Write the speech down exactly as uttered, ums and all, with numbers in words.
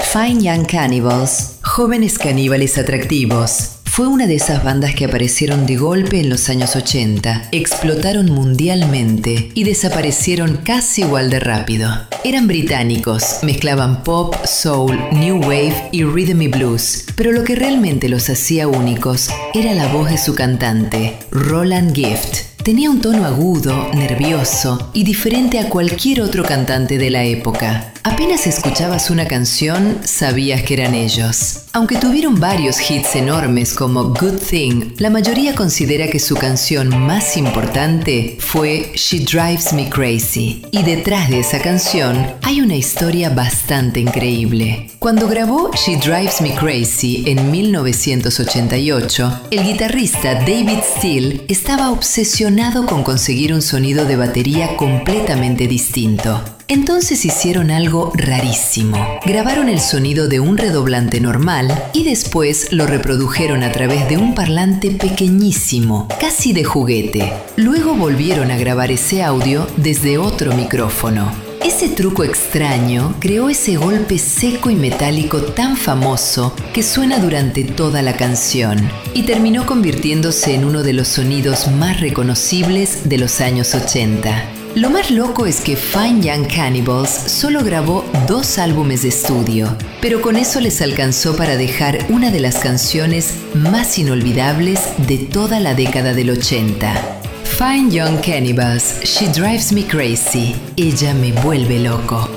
Fine Young Cannibals, Jóvenes Caníbales Atractivos, fue una de esas bandas que aparecieron de golpe en los años ochenta, explotaron mundialmente y desaparecieron casi igual de rápido. Eran británicos, mezclaban pop, soul, new wave y rhythm y blues, pero lo que realmente los hacía únicos era la voz de su cantante, Roland Gift. Tenía un tono agudo, nervioso y diferente a cualquier otro cantante de la época. Apenas escuchabas una canción, sabías que eran ellos. Aunque tuvieron varios hits enormes como Good Thing, la mayoría considera que su canción más importante fue She Drives Me Crazy. Y detrás de esa canción hay una historia bastante increíble. Cuando grabó She Drives Me Crazy en mil novecientos ochenta y ocho, el guitarrista David Steele estaba obsesionado con conseguir un sonido de batería completamente distinto. Entonces hicieron algo rarísimo. Grabaron el sonido de un redoblante normal y después lo reprodujeron a través de un parlante pequeñísimo, casi de juguete. Luego volvieron a grabar ese audio desde otro micrófono. Ese truco extraño creó ese golpe seco y metálico tan famoso que suena durante toda la canción y terminó convirtiéndose en uno de los sonidos más reconocibles de los años ochenta. Lo más loco es que Fine Young Cannibals solo grabó dos álbumes de estudio, pero con eso les alcanzó para dejar una de las canciones más inolvidables de toda la década del ochenta. Fine Young Cannibals, She Drives Me Crazy, ella me vuelve loco.